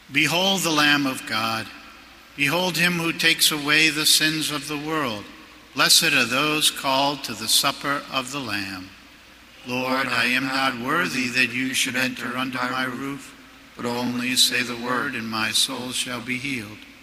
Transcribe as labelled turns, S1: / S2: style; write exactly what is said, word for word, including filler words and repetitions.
S1: Behold the Lamb of God. Behold him who takes away the sins of the world. Blessed are those called to the supper of the Lamb. Lord, I am not worthy that you should enter under my roof, but only say the word, and my soul shall be healed.